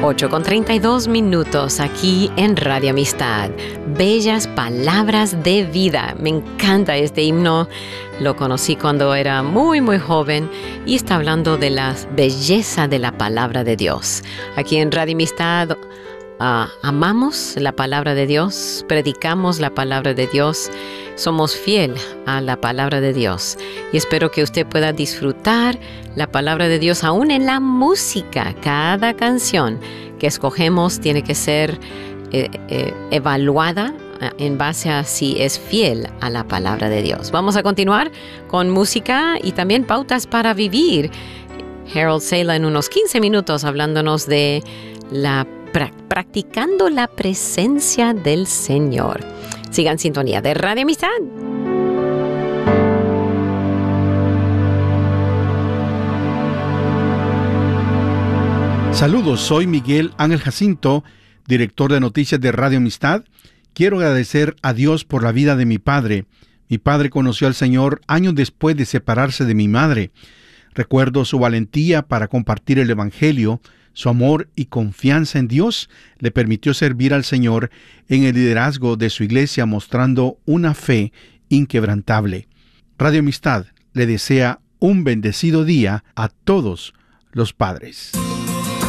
8:32 aquí en Radio Amistad. Bellas palabras de vida. Me encanta este himno. Lo conocí cuando era muy joven y está hablando de la belleza de la palabra de Dios. Aquí en Radio Amistad amamos la palabra de Dios, predicamos la palabra de Dios, somos fiel a la palabra de Dios y espero que usted pueda disfrutar la palabra de Dios aún en la música. Cada canción que escogemos tiene que ser evaluada en base a si es fiel a la palabra de Dios. Vamos a continuar con música y también pautas para vivir. Harold Sala en unos 15 minutos hablándonos de practicando la presencia del Señor. Sigan en sintonía de Radio Amistad. Saludos, soy Miguel Ángel Jacinto, director de noticias de Radio Amistad. Quiero agradecer a Dios por la vida de mi padre. Mi padre conoció al Señor años después de separarse de mi madre. Recuerdo su valentía para compartir el Evangelio. Su amor y confianza en Dios le permitió servir al Señor en el liderazgo de su iglesia, mostrando una fe inquebrantable. Radio Amistad le desea un bendecido día a todos los padres.